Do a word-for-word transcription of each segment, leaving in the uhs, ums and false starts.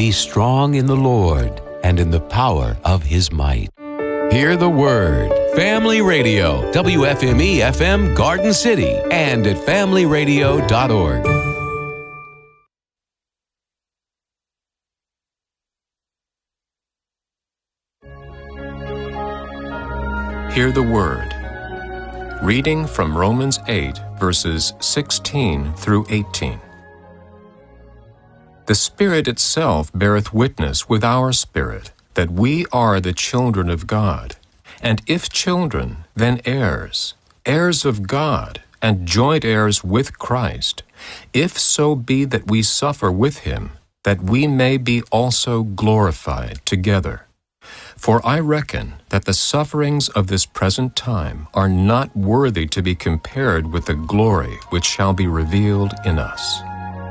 Be strong in the Lord and in the power of His might. Hear the Word. Family Radio, W F M E F M Garden City, and at family radio dot org. Hear the Word. Reading from Romans eight, verses sixteen through eighteen. The Spirit itself beareth witness with our spirit that we are the children of God. And if children, then heirs, heirs of God, and joint heirs with Christ, if so be that we suffer with Him, that we may be also glorified together. For I reckon that the sufferings of this present time are not worthy to be compared with the glory which shall be revealed in us.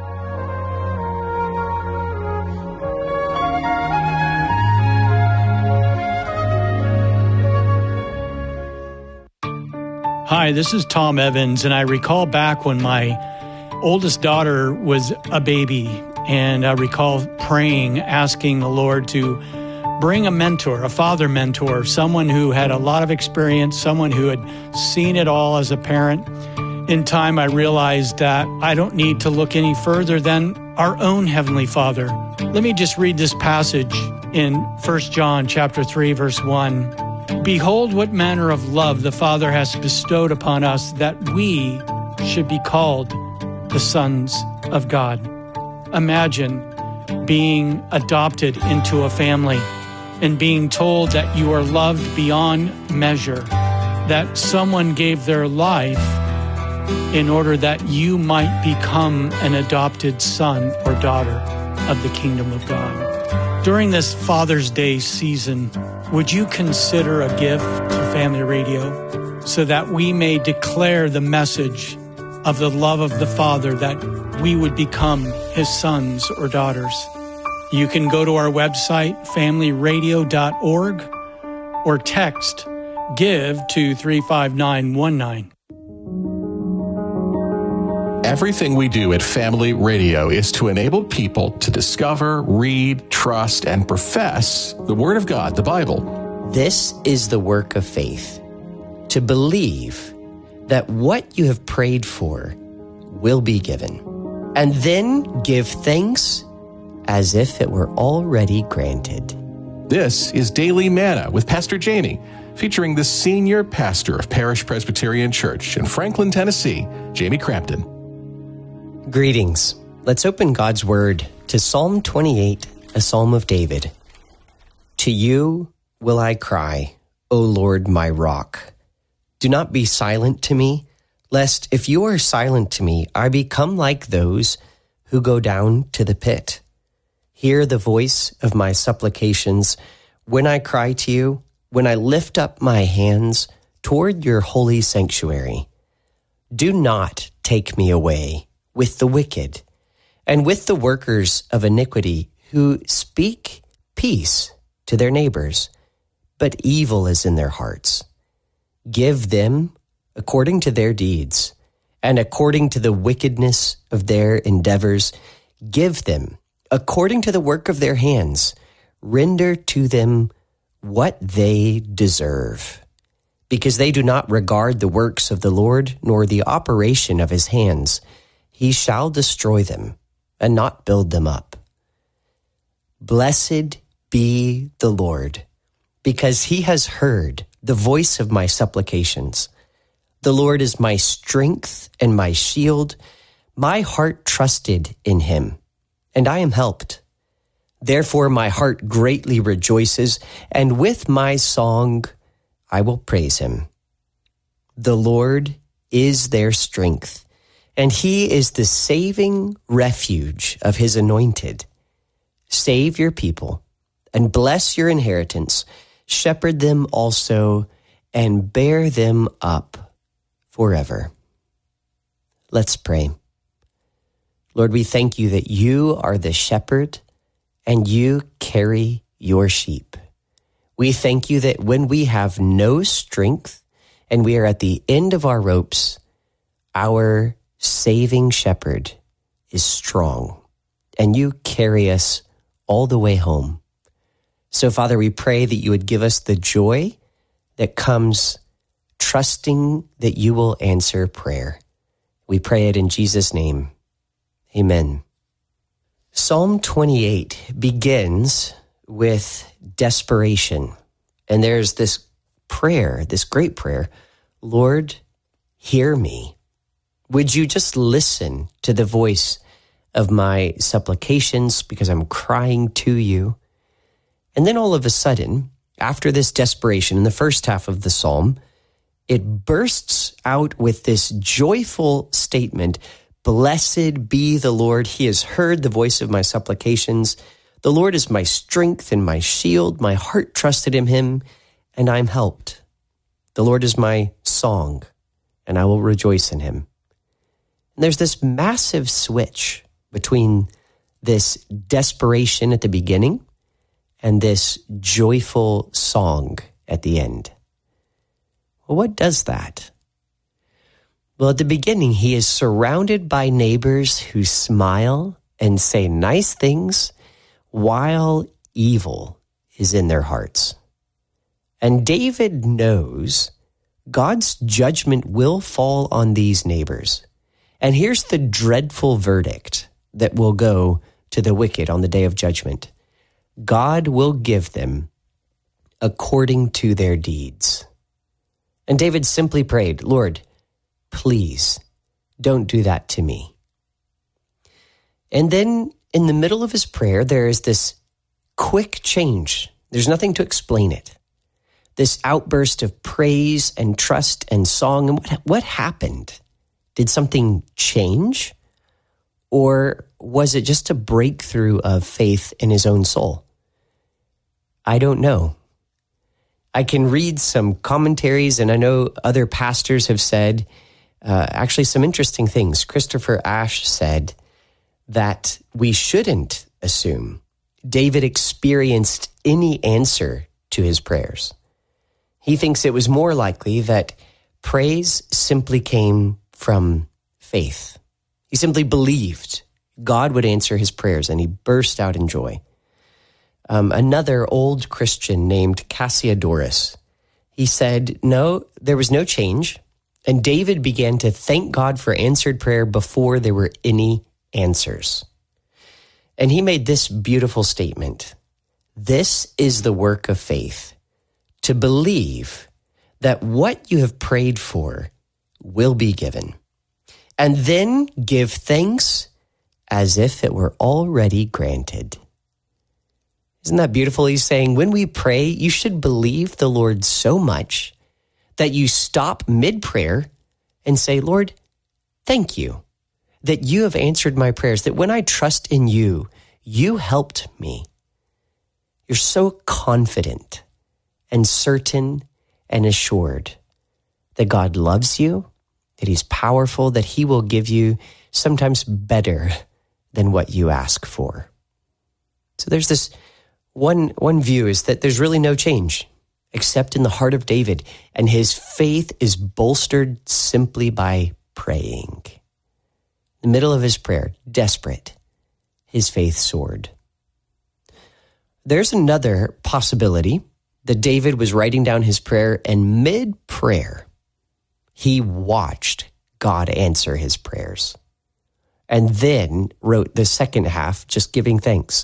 Hi, this is Tom Evans, and I recall back when my oldest daughter was a baby, and I recall praying, asking the Lord to bring a mentor, a father mentor, someone who had a lot of experience, someone who had seen it all as a parent. In time, I realized that I don't need to look any further than our own Heavenly Father. Let me just read this passage in First John chapter three, verse one. Behold, what manner of love the Father has bestowed upon us, that we should be called the sons of God. Imagine being adopted into a family and being told that you are loved beyond measure, that someone gave their life in order that you might become an adopted son or daughter of the kingdom of God. During this Father's Day season, would you consider a gift to Family Radio so that we may declare the message of the love of the Father, that we would become His sons or daughters? You can go to our website, family radio dot org, or text GIVE to three five nine one nine. Everything we do at Family Radio is to enable people to discover, read, trust, and profess the Word of God, the Bible. This is the work of faith, to believe that what you have prayed for will be given, and then give thanks as if it were already granted. This is Daily Manna with Pastor Jamie, featuring the senior pastor of Parish Presbyterian Church in Franklin, Tennessee, Jamie Crampton. Greetings. Let's open God's Word to Psalm twenty-eight, a psalm of David. To you will I cry, O Lord, my rock. Do not be silent to me, lest if you are silent to me, I become like those who go down to the pit. Hear the voice of my supplications when I cry to you, when I lift up my hands toward your holy sanctuary. Do not take me away with the wicked, and with the workers of iniquity who speak peace to their neighbors, but evil is in their hearts. Give them according to their deeds, and according to the wickedness of their endeavors, give them according to the work of their hands. Render to them what they deserve, because they do not regard the works of the Lord, nor the operation of His hands. He shall destroy them and not build them up. Blessed be the Lord, because He has heard the voice of my supplications. The Lord is my strength and my shield. My heart trusted in Him, and I am helped. Therefore my heart greatly rejoices, and with my song I will praise Him. The Lord is their strength, and He is the saving refuge of His anointed. Save your people and bless your inheritance. Shepherd them also and bear them up forever. Let's pray. Lord, we thank you that you are the shepherd and you carry your sheep. We thank you that when we have no strength and we are at the end of our ropes, our saving shepherd is strong, and you carry us all the way home. So, Father, we pray that you would give us the joy that comes trusting that you will answer prayer. We pray it in Jesus' name. Amen. Psalm twenty-eight begins with desperation. And there's this prayer, this great prayer, Lord, hear me. Would you just listen to the voice of my supplications because I'm crying to you? And then all of a sudden, after this desperation in the first half of the psalm, it bursts out with this joyful statement, blessed be the Lord. He has heard the voice of my supplications. The Lord is my strength and my shield. My heart trusted in him, and I'm helped. The Lord is my song, and I will rejoice in him. And there's this massive switch between this desperation at the beginning and this joyful song at the end. Well, what does that? Well, at the beginning, he is surrounded by neighbors who smile and say nice things while evil is in their hearts. And David knows God's judgment will fall on these neighbors. And here's the dreadful verdict that will go to the wicked on the day of judgment. God will give them according to their deeds. And David simply prayed, Lord, please don't do that to me. And then in the middle of his prayer, there is this quick change. There's nothing to explain it. This outburst of praise and trust and song. And what, what happened? Did something change? Or was it just a breakthrough of faith in his own soul? I don't know. I can read some commentaries, and I know other pastors have said uh, actually some interesting things. Christopher Ash said that we shouldn't assume David experienced any answer to his prayers. He thinks it was more likely that praise simply came from faith. He simply believed God would answer his prayers, and he burst out in joy. Um, another old Christian named Cassiodorus, he said, no, there was no change, and David began to thank God for answered prayer before there were any answers. And he made this beautiful statement, this is the work of faith, to believe that what you have prayed for will be given, and then give thanks as if it were already granted. Isn't that beautiful? He's saying when we pray, you should believe the Lord so much that you stop mid-prayer and say, Lord, thank you that you have answered my prayers, that when I trust in you, you helped me. You're so confident and certain and assured that God loves you, that he's powerful, that he will give you sometimes better than what you ask for. So there's this one, one view is that there's really no change except in the heart of David, and his faith is bolstered simply by praying. In the middle of his prayer, desperate, his faith soared. There's another possibility that David was writing down his prayer, and mid-prayer, he watched God answer his prayers, and then wrote the second half, just giving thanks.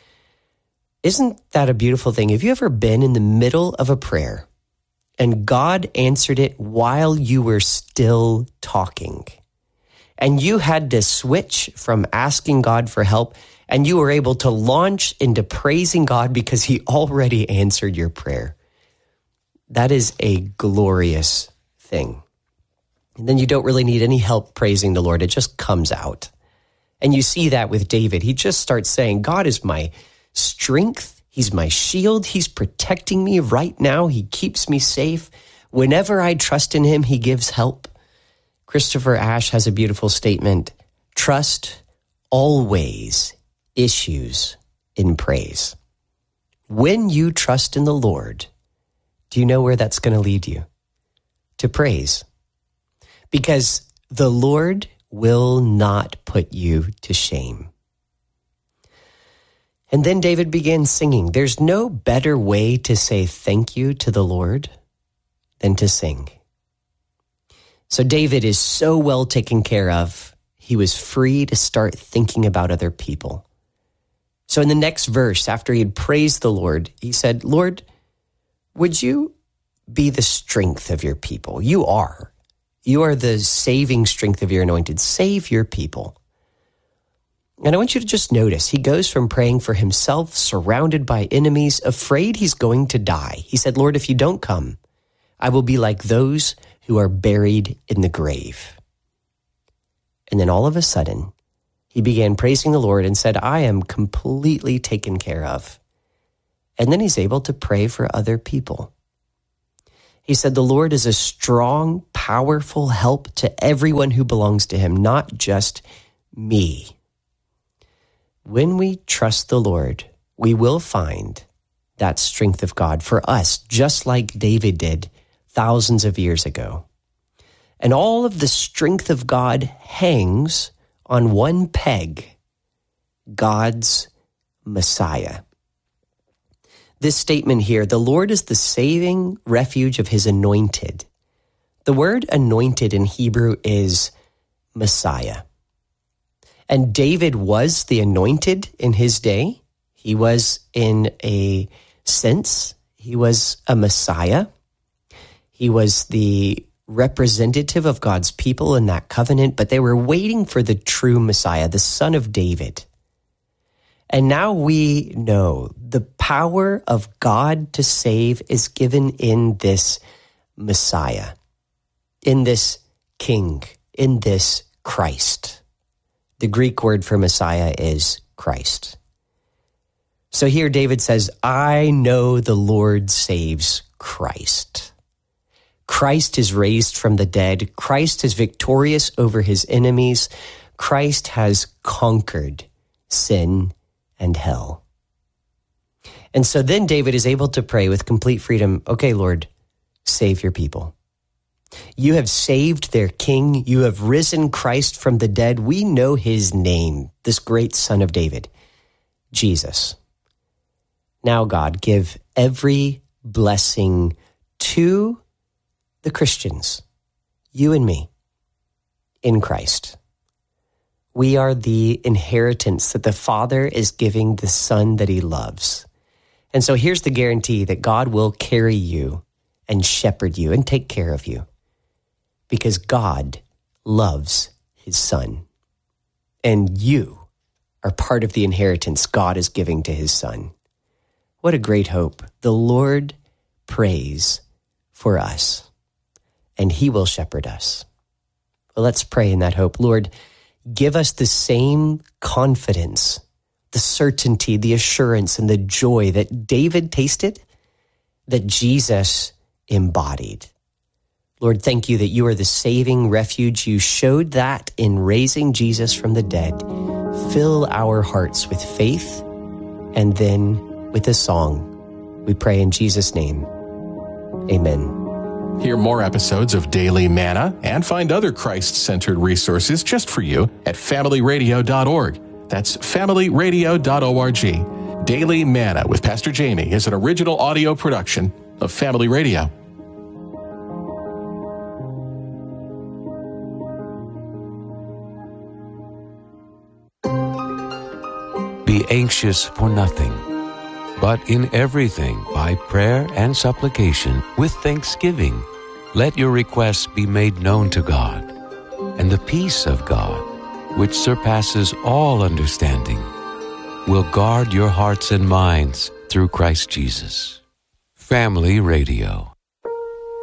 Isn't that a beautiful thing? Have you ever been in the middle of a prayer and God answered it while you were still talking? And you had to switch from asking God for help, and you were able to launch into praising God because he already answered your prayer. That is a glorious thing. And then you don't really need any help praising the Lord. It just comes out. And you see that with David. He just starts saying, God is my strength. He's my shield. He's protecting me right now. He keeps me safe. Whenever I trust in him, he gives help. Christopher Ash has a beautiful statement. Trust always issues in praise. When you trust in the Lord, do you know where that's going to lead you? To praise. Because the Lord will not put you to shame. And then David began singing. There's no better way to say thank you to the Lord than to sing. So David is so well taken care of, he was free to start thinking about other people. So in the next verse, after he had praised the Lord, he said, Lord, would you be the strength of your people? You are. You are the saving strength of your anointed. Save your people. And I want you to just notice, he goes from praying for himself, surrounded by enemies, afraid he's going to die. He said, Lord, if you don't come, I will be like those who are buried in the grave. And then all of a sudden, he began praising the Lord and said, I am completely taken care of. And then he's able to pray for other people. He said, the Lord is a strong, powerful help to everyone who belongs to him, not just me. When we trust the Lord, we will find that strength of God for us, just like David did thousands of years ago. And all of the strength of God hangs on one peg, God's Messiah. This statement here, the Lord is the saving refuge of his anointed. The word anointed in Hebrew is Messiah. And David was the anointed in his day. He was, in a sense, he was a Messiah. He was the representative of God's people in that covenant, but they were waiting for the true Messiah, the Son of David. And now we know the power of God to save is given in this Messiah, in this King, in this Christ. The Greek word for Messiah is Christ. So here David says, I know the Lord saves Christ. Christ is raised from the dead. Christ is victorious over his enemies. Christ has conquered sin and hell. And so then David is able to pray with complete freedom, okay, Lord, save your people. You have saved their king. You have risen Christ from the dead. We know his name, this great Son of David, Jesus. Now, God, give every blessing to the Christians, you and me, in Christ. We are the inheritance that the Father is giving the Son that he loves. And so here's the guarantee that God will carry you and shepherd you and take care of you because God loves his Son. And you are part of the inheritance God is giving to his Son. What a great hope. The Lord prays for us, and he will shepherd us. Well, let's pray in that hope. Lord, give us the same confidence, the certainty, the assurance, and the joy that David tasted, that Jesus embodied. Lord, thank you that you are the saving refuge. You showed that in raising Jesus from the dead. Fill our hearts with faith and then with a song. We pray in Jesus' name. Amen. Hear more episodes of Daily Manna and find other Christ-centered resources just for you at family radio dot org. That's family radio dot org. Daily Manna with Pastor Jamie is an original audio production of Family Radio. Be anxious for nothing, but in everything, by prayer and supplication, with thanksgiving, let your requests be made known to God. And the peace of God, which surpasses all understanding, will guard your hearts and minds through Christ Jesus. Family Radio.